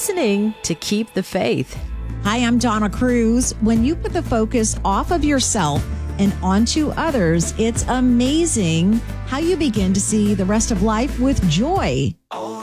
listening to Keep the Faith. Hi, I'm Donna Cruz. When you put the focus off of yourself and onto others, it's amazing how you begin to see the rest of life with joy.